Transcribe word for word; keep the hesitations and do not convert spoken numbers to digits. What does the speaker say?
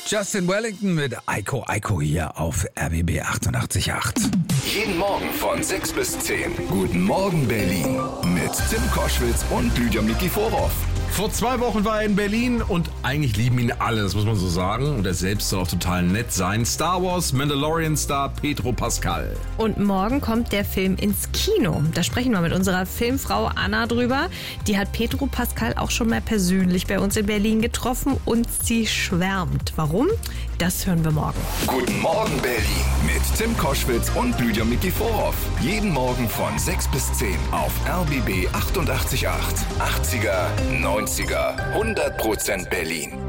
Justin Wellington mit Eiko Eiko hier auf R B B achtundachtzig Komma acht. Jeden Morgen von sechs bis zehn. Guten Morgen Berlin mit Tim Koschwitz und Lydia Mikiforov. Vor zwei Wochen war er in Berlin und eigentlich lieben ihn alle, das muss man so sagen. Und er selbst soll auch total nett sein. Star Wars Mandalorian-Star Pedro Pascal. Und morgen kommt der Film ins Kino. Da sprechen wir mit unserer Filmfrau Anna drüber. Die hat Pedro Pascal auch schon mal persönlich bei uns in Berlin getroffen und sie schwärmt. Warum? Das hören wir morgen. Guten Morgen Berlin mit Tim Koschwitz und Lydia Mikiforov. Jeden Morgen von sechs bis zehn auf R B B achtundachtzig Komma acht. achtziger, neunziger, hundert Prozent Berlin.